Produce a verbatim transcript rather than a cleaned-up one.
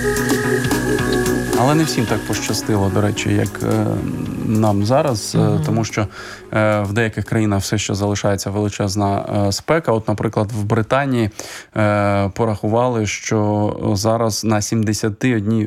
Але не всім так пощастило, до речі, як е, нам зараз, е, тому що е, в деяких країнах все ще залишається величезна е, спека. От, наприклад, в Британії е, порахували, що зараз на сімдесят один